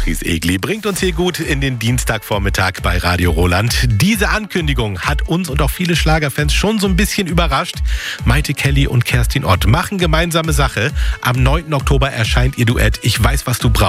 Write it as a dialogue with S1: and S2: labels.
S1: Beatrice Egli bringt uns hier gut in den Dienstagvormittag bei Radio Roland. Diese Ankündigung hat uns und auch viele Schlagerfans schon so ein bisschen überrascht. Maite Kelly und Kerstin Ott machen gemeinsame Sache. Am 9. Oktober erscheint ihr Duett Ich weiß, was du brauchst.